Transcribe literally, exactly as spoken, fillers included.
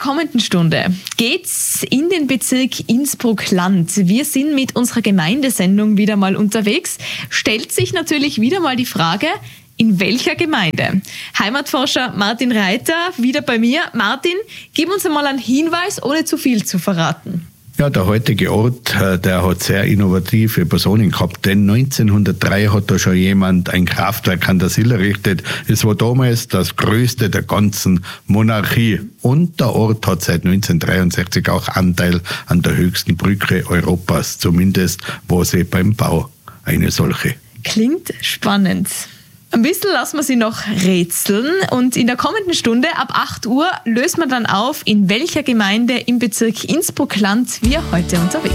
kommenden Stunde geht's in den Bezirk Innsbruck-Land. Wir sind mit unserer Gemeindesendung wieder mal unterwegs. Stellt sich natürlich wieder mal die Frage, in welcher Gemeinde? Heimatforscher Martin Reiter wieder bei mir. Martin, gib uns einmal einen Hinweis, ohne zu viel zu verraten. Ja, der heutige Ort, der hat sehr innovative Personen gehabt, denn neunzehnhundertdrei hat da schon jemand ein Kraftwerk an der Sill errichtet. Es war damals das größte der ganzen Monarchie. Und der Ort hat seit neunzehnhundertdreiundsechzig auch Anteil an der höchsten Brücke Europas. Zumindest war sie beim Bau eine solche. Klingt spannend. Ein bisschen lassen wir sie noch rätseln und in der kommenden Stunde ab acht Uhr lösen wir dann auf, in welcher Gemeinde im Bezirk Innsbruck-Land wir heute unterwegs sind.